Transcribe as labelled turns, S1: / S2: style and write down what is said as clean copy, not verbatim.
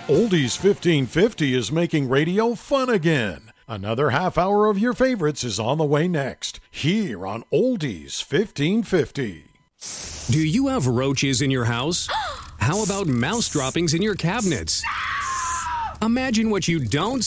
S1: Oldies 1550 is making radio fun again. Another half hour of your favorites is on the way next, here on Oldies 1550.
S2: Do you have roaches in your house? How about mouse droppings in your cabinets? Imagine what you don't